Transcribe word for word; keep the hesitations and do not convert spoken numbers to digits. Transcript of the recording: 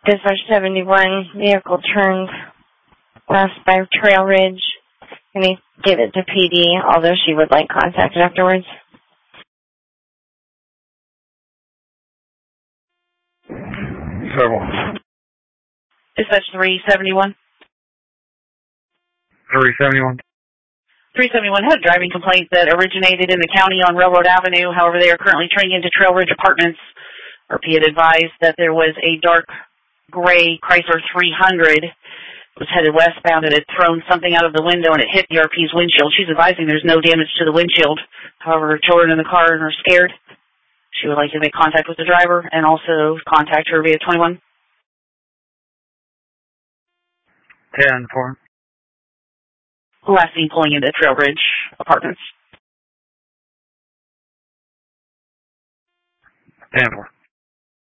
Dispatch seventy-one, vehicle turned west by Trail Ridge. Can you give it to P D, although she would like contact afterwards? Several. Dispatch three seventy-one. three seventy-one. three seventy-one had a driving complaint that originated in the county on Railroad Avenue. However, they are currently turning into Trail Ridge Apartments. R P had advised that there was a dark gray Chrysler three hundred. It was headed westbound and had thrown something out of the window and it hit the R P's windshield. She's advising there's no damage to the windshield. However, children in the car are scared. She would like to make contact with the driver and also contact her via twenty-one. ten four. Last seen pulling into Trail Ridge Apartments. ten four.